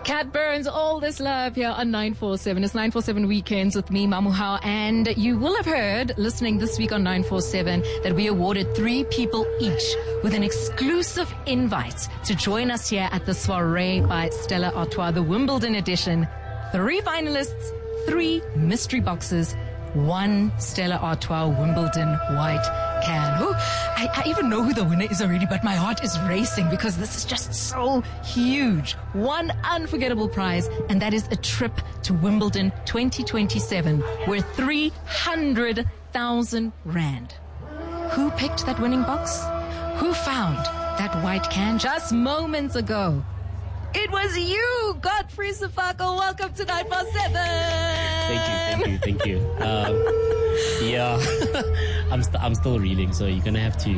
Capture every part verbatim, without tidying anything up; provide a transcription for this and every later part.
Cat Burns, all this love here on nine four seven. It's nine four seven Weekends with me, Mamuhao. And you will have heard, listening this week on nine four seven, that we awarded three people each with an exclusive invite to join us here at the soiree by Stella Artois, the Wimbledon edition. Three finalists, three mystery boxes, one Stella Artois Wimbledon white can. Ooh, I, I even know who the winner is already, but my heart is racing because this is just so huge. One unforgettable prize, and that is a trip to Wimbledon twenty twenty-seven, worth three hundred thousand rand. Who picked that winning box? Who found that white can just moments ago? It was you, Godfrey Sefako. Welcome to nine four seven. Thank you, thank you, thank you. Um, yeah, I'm st- I'm still reeling, so you're gonna have to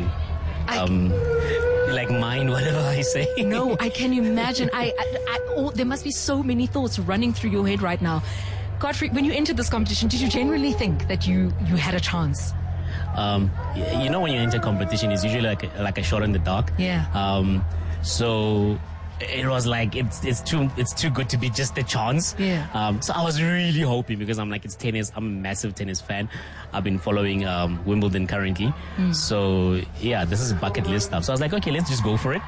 um, like mind whatever I say. No, I can imagine. I, I, I oh, there must be so many thoughts running through your head right now. Godfrey, when you entered this competition, did you genuinely think that you you had a chance? Um, you know, when you enter competition, it's usually like a, like a shot in the dark. Yeah. Um, so. It was like it's it's too it's too good to be just a chance. Yeah. Um, so I was really hoping because I'm like it's tennis. I'm a massive tennis fan. I've been following um, Wimbledon currently. Mm. So yeah, this is bucket list stuff. So I was like, okay, let's just go for it.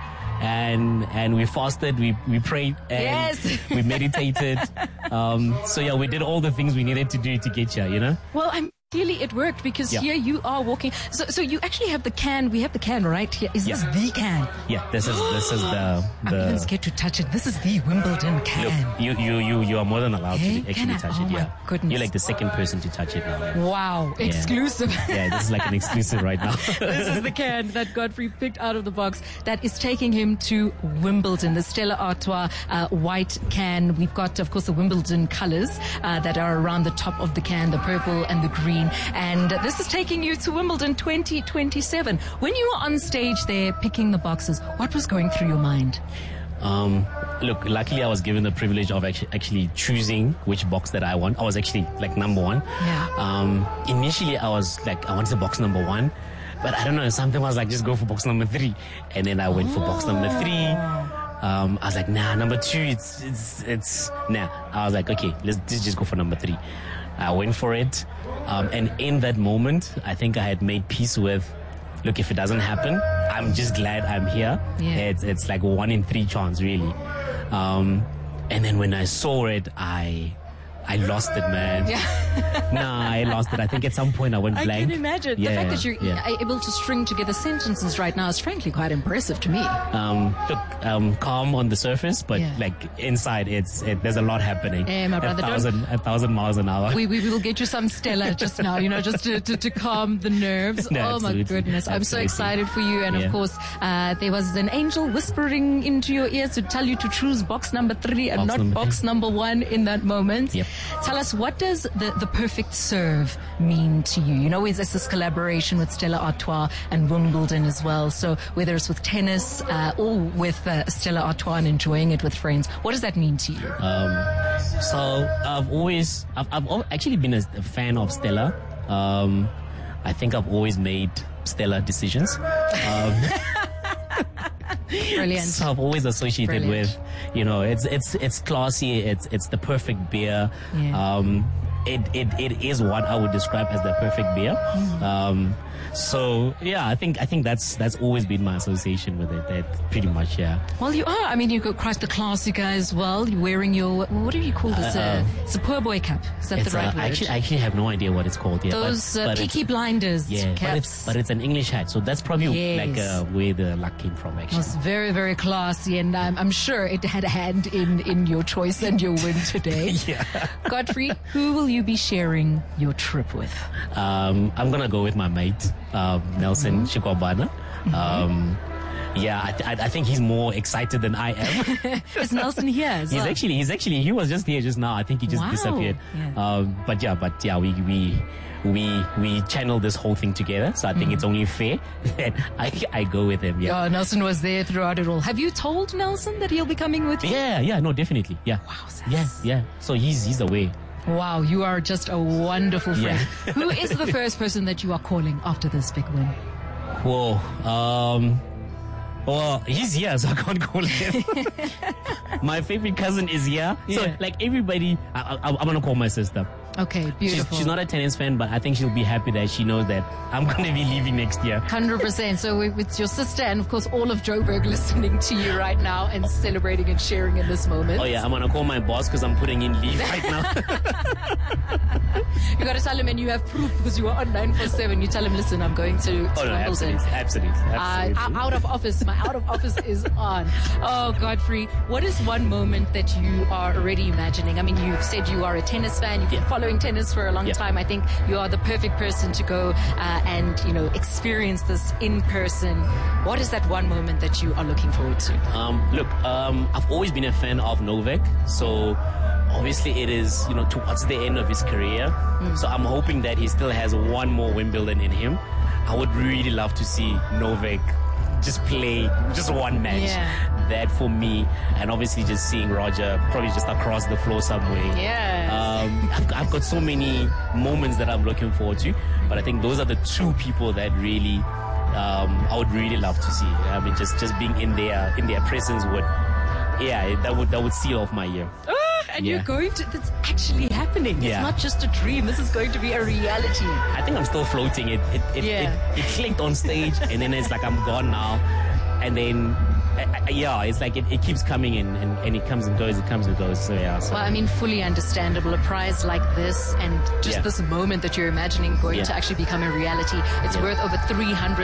And and we fasted, we we prayed, and yes. we meditated. Um, so yeah, we did all the things we needed to do to get here. You know. Well, I'm. Clearly it worked because yeah. here you are walking. So, so you actually have the can. We have the can right here. Is yeah. this the can? Yeah, this is this is the. the I'm even scared to touch it. This is the Wimbledon can. Look, you you you you are more than allowed hey, to actually touch oh it. My yeah, goodness. You're like the second person to touch it now. Yeah. Wow, yeah. exclusive. Yeah, this is like an exclusive right now. This is the can that Godfrey picked out of the box that is taking him to Wimbledon. The Stella Artois uh, white can. We've got, of course, the Wimbledon colors uh, that are around the top of the can, the purple and the green, and. Uh, This is taking you to Wimbledon twenty twenty-seven. When you were on stage there picking the boxes, what was going through your mind? Um, look, luckily I was given the privilege of actually, actually choosing which box that I want. I was actually like number one. Yeah. Um, initially I was like, I wanted box number one, but I don't know, something was like, just go for box number three. And then I went oh. for box number three. Um, I was like, nah, number two, it's, it's, it's, nah. I was like, okay, let's, let's just go for number three. I went for it. Um, and in that moment, I think I had made peace with, look, if it doesn't happen, I'm just glad I'm here. Yeah. It's, it's like one in three chance, really. Um, and then when I saw it, I, I lost it, man. Yeah. Nah, I lost it. I think at some point I went I blank. I can imagine. Yeah, the fact that you're yeah. able to string together sentences right now is frankly quite impressive to me. Um, look, um, calm on the surface, but yeah. like inside, it's it, there's a lot happening. Hey, my brother, a thousand, a thousand miles an hour. We, we we will get you some Stella just now, you know, just to, to, to calm the nerves. No, oh absolutely. my goodness, Absolutely. I'm so excited for you. And yeah. of course, uh, there was an angel whispering into your ears to tell you to choose box number three and box not number box three. number one in that moment. Yep. Tell us, what does the, the perfect serve mean to you? You know, it's this collaboration with Stella Artois and Wimbledon as well. So whether it's with tennis uh, or with uh, Stella Artois and enjoying it with friends, what does that mean to you? Um, so I've always, I've, I've al- actually been a, a fan of Stella. Um, I think I've always made Stella decisions. Um, Brilliant. So I've always associated Brilliant. with, you know, it's it's it's classy. It's it's the perfect beer. Yeah. Um, it, it it is what I would describe as the perfect beer. Mm. Um, so yeah, I think I think that's that's always been my association with it. That pretty much, yeah. Well, you are. I mean, you've got Christ the Classica as well. You're wearing your, what do you call this? Uh, uh, it's a poor boy cap. Is that it's the right uh, word? I actually, I actually have no idea what it's called yet. Those but, uh, but Peaky it's, Blinders yeah, caps. But it's, but it's an English hat, so that's probably Yes. like uh, where the luck came from, actually. It was very, very classy, and um, I'm sure it had a hand in, in your choice and your win today. Yeah. Godfrey, who will you be sharing your trip with? Um, I'm gonna go with my mate, uh, Nelson mm-hmm. Shikwabana. Mm-hmm. Um, yeah, I, th- I think he's more excited than I am. Is Nelson here as He's well? actually, he's actually, he was just here just now. I think he just Wow. disappeared. Yeah. Um, but yeah, but yeah, we, we, we, we channel this whole thing together. So I think Mm. it's only fair that I, I go with him. Yeah. Oh, Nelson was there throughout it all. Have you told Nelson that he'll be coming with you? Yeah, yeah, no, definitely. Yeah. Wow, sis. Yeah, yeah. So he's, he's away. Wow, you are just a wonderful friend. Yeah. Who is the first person that you are calling after this big win? Whoa. Um, Well, he's here, so I can't call him. My favorite cousin is here. So, Yeah. like, everybody, I, I, I'm going to call my sister. Okay, She's, beautiful. she's not a tennis fan, but I think she'll be happy that she knows that I'm going to be leaving next year. one hundred percent. So we- with your sister and, of course, all of Joburg listening to you right now and celebrating and sharing in this moment. Oh, yeah, I'm going to call my boss because I'm putting in leave right now. You got to tell him, and you have proof because you were on nine four seven. You tell him, listen, I'm going to, to Oh, no, Wimbledon. absolutely. Absolutely. Uh, absolutely. out of office. My out of office is on. Oh, Godfrey, what is one moment that you are already imagining? I mean, you've said you are a tennis fan. You've been Yeah. following tennis for a long Yeah. time. I think you are the perfect person to go uh, and, you know, experience this in person. What is that one moment that you are looking forward to? Um, look, um, I've always been a fan of Novak, so obviously it is, you know, towards the end of his career. So I'm hoping that he still has one more Wimbledon in him. I would really love to see Novak just play just one match. Yeah. That for me, and obviously just seeing Roger probably just across the floor somewhere. Yes. Um, I've, I've got so many moments that I'm looking forward to, but I think those are the two people that really um, I would really love to see. I mean, just just being in their in their presence would, yeah, that would that would seal off my year. And Yeah. you're going to, that's actually happening. It's Yeah. not just a dream. This is going to be a reality. I think I'm still floating. It it it, Yeah. it, it clicked on stage, and then it's like I'm gone now, and then. I, I, yeah, it's like it, it keeps coming in and, and it comes and goes, it comes and goes. So yeah. So. Well, I mean, fully understandable. A prize like this and just Yeah. this moment that you're imagining going Yeah. to actually become a reality, it's Yeah. worth over three hundred